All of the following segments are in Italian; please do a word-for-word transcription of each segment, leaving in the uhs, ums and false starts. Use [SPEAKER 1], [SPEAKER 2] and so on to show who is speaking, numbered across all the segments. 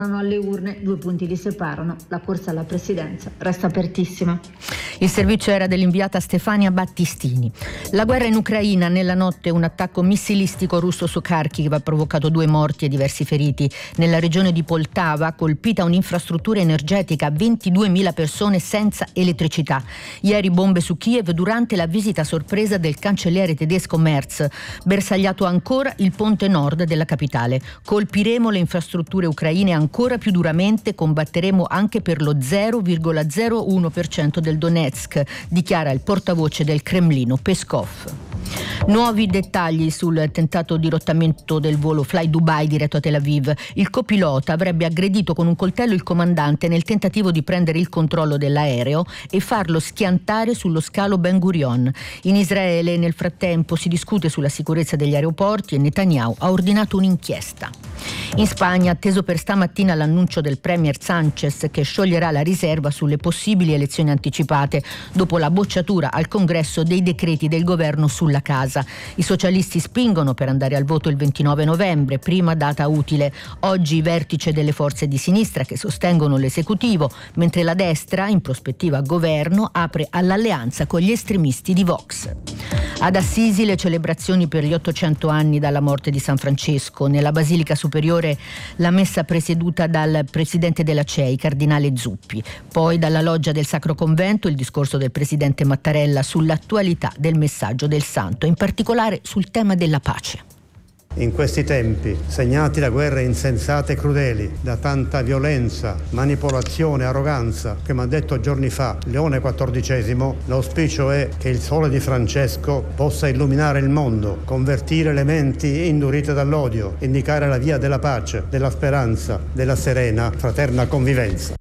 [SPEAKER 1] alle urne, due punti li separano, la corsa alla presidenza resta apertissima.
[SPEAKER 2] Il servizio era dell'inviata Stefania Battistini. La guerra in Ucraina, nella notte un attacco missilistico russo su Kharkiv ha provocato due morti e diversi feriti. Nella regione di Poltava, colpita un'infrastruttura energetica, ventiduemila persone senza elettricità. Ieri bombe su Kiev durante la visita sorpresa del cancelliere tedesco Merz. Bersagliato ancora il ponte nord della capitale. Colpiremo le infrastrutture ucraine ancora più duramente, combatteremo anche per lo zero virgola zero uno per cento del Donetsk, dichiara il portavoce del Cremlino Peskov. Nuovi dettagli sul tentato dirottamento del volo Fly Dubai diretto a Tel Aviv. Il copilota avrebbe aggredito con un coltello il comandante nel tentativo di prendere il controllo dell'aereo e farlo schiantare sullo scalo Ben Gurion. In Israele nel frattempo si discute sulla sicurezza degli aeroporti e Netanyahu ha ordinato un'inchiesta. In Spagna, atteso per stamattina l'annuncio del premier Sánchez che scioglierà la riserva sulle possibili elezioni anticipate dopo la bocciatura al Congresso dei decreti del governo sulla casa. I socialisti spingono per andare al voto il ventinove novembre, prima data utile. Oggi vertice delle forze di sinistra che sostengono l'esecutivo, mentre la destra, in prospettiva governo, apre all'alleanza con gli estremisti di Vox. Ad Assisi le celebrazioni per gli ottocento anni dalla morte di San Francesco. Nella Basilica Superiore la messa presieduta dal presidente della C E I, cardinale Zuppi. Poi dalla loggia del Sacro Convento il discorso del presidente Mattarella sull'attualità del messaggio del santo, in particolare sul tema della pace.
[SPEAKER 3] In questi tempi, segnati da guerre insensate e crudeli, da tanta violenza, manipolazione, arroganza, che mi ha detto giorni fa Leone quattordicesimo, l'auspicio è che il sole di Francesco possa illuminare il mondo, convertire le menti indurite dall'odio, indicare la via della pace, della speranza, della serena, fraterna convivenza.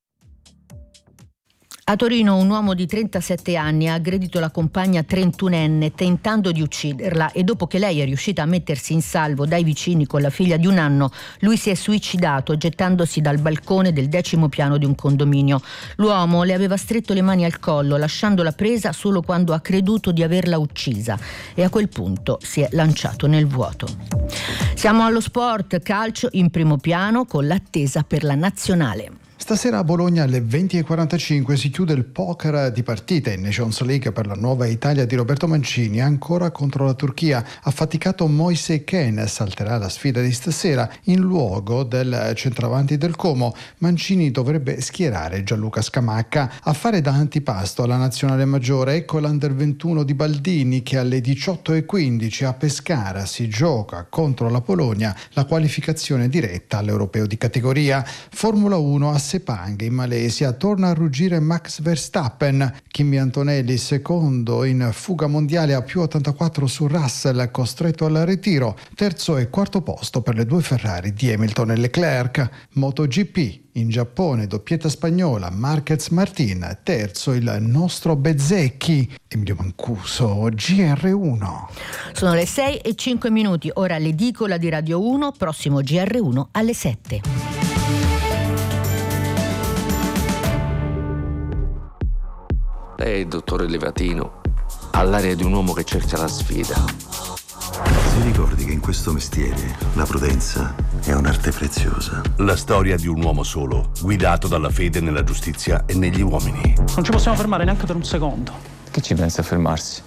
[SPEAKER 2] A Torino un uomo di trentasette anni ha aggredito la compagna trentunenne tentando di ucciderla e dopo che lei è riuscita a mettersi in salvo dai vicini con la figlia di un anno, lui si è suicidato gettandosi dal balcone del decimo piano di un condominio. L'uomo le aveva stretto le mani al collo lasciandola presa solo quando ha creduto di averla uccisa e a quel punto si è lanciato nel vuoto. Siamo allo sport, calcio in primo piano con l'attesa per la nazionale.
[SPEAKER 4] Stasera a Bologna alle venti e quarantacinque si chiude il poker di partita in Nations League per la nuova Italia di Roberto Mancini, ancora contro la Turchia. Affaticato Moise Kean salterà la sfida di stasera in luogo del centravanti del Como. Mancini dovrebbe schierare Gianluca Scamacca. A fare da antipasto alla nazionale maggiore ecco l'Under ventuno di Baldini che alle diciotto e quindici a Pescara si gioca contro la Polonia la qualificazione diretta all'Europeo di categoria. Formula uno a Sepang in Malesia torna a ruggire Max Verstappen. Kimi Antonelli secondo in fuga mondiale a più ottantaquattro su Russell, costretto al ritiro. Terzo e quarto posto per le due Ferrari di Hamilton e Leclerc. MotoGP in Giappone, doppietta spagnola, Marquez Martin. Terzo il nostro Bezzecchi. Emilio Mancuso, G R uno.
[SPEAKER 2] Sono le sei e cinque minuti, ora l'edicola di Radio uno, prossimo G R uno alle sette.
[SPEAKER 5] Lei, dottore Livatino, ha l'aria di un uomo che cerca la sfida.
[SPEAKER 6] Si ricordi che in questo mestiere la prudenza è un'arte preziosa.
[SPEAKER 7] La storia di un uomo solo, guidato dalla fede nella giustizia e negli uomini.
[SPEAKER 8] Non ci possiamo fermare neanche per un secondo.
[SPEAKER 9] Che ci pensa a fermarsi?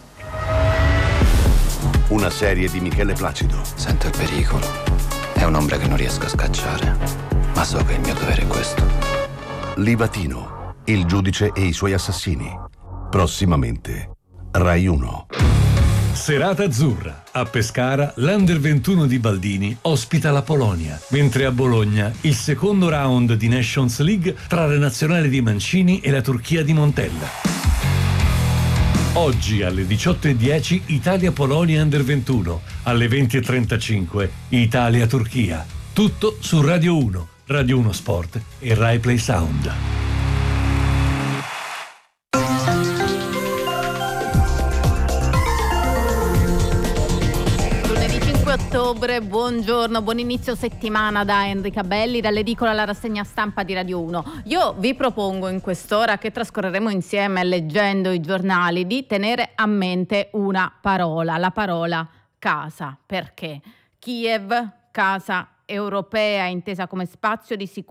[SPEAKER 7] Una serie di Michele Placido.
[SPEAKER 9] Sento il pericolo. È un'ombra che non riesco a scacciare, ma so che il mio dovere è questo.
[SPEAKER 7] Livatino, il giudice e i suoi assassini. Prossimamente, Rai uno.
[SPEAKER 10] Serata azzurra. A Pescara, l'Under ventuno di Baldini ospita la Polonia, mentre a Bologna il secondo round di Nations League tra la nazionale di Mancini e la Turchia di Montella. Oggi alle diciotto e dieci Italia-Polonia Under ventuno, alle venti e trentacinque Italia-Turchia. Tutto su Radio uno, Radio uno Sport e Rai Play Sound.
[SPEAKER 11] Ottobre, buongiorno, buon inizio settimana da Enrica Belli, dall'edicola alla rassegna stampa di Radio uno. Io vi propongo in quest'ora che trascorreremo insieme leggendo i giornali di tenere a mente una parola, la parola casa. Perché? Kiev, casa europea intesa come spazio di sicurezza